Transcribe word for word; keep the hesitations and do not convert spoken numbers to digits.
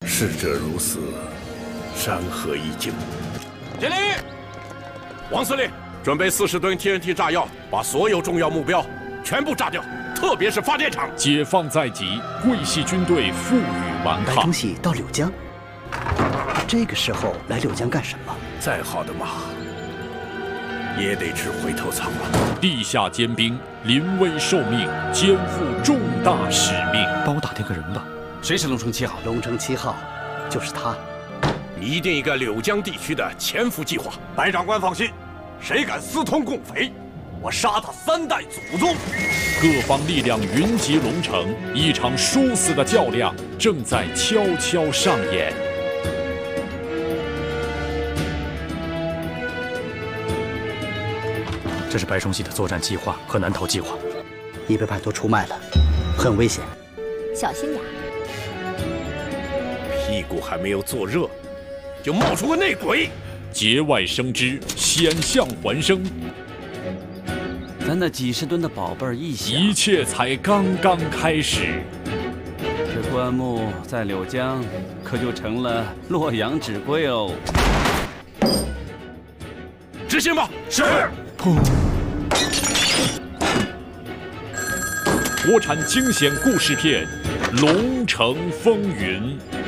逝者如斯，山河已尽。 敬礼！王司令，准备四十吨 T N T 炸药，把所有重要目标全部炸掉，特别是发电厂。 解放在即，桂系军队负隅顽抗。 来东西到柳江，这个时候来柳江干什么？ 再好的马，也得吃回头草啊！ 地下尖兵临危受命，肩负重大使命。 帮我打听个人吧，谁是龙城七号？ 龙城七号，就是他。 拟定一个柳江地区的潜伏计划。 白长官放心，谁敢私通共匪，我杀他三代祖宗！ 各方力量云集龙城，一场殊死的较量正在悄悄上演。 这是白崇禧的作战计划和南逃计划， 你被派头出卖了，很危险， 小心点。 屁股还没有坐热，就冒出个内鬼。 节外生枝，险象环生。 咱那几十吨的宝贝儿一响， 一切才刚刚开始。 这棺木在柳江，可就成了洛阳纸贵哦。 执行吧。 是。 砰！国产惊险故事片《龙城风云》。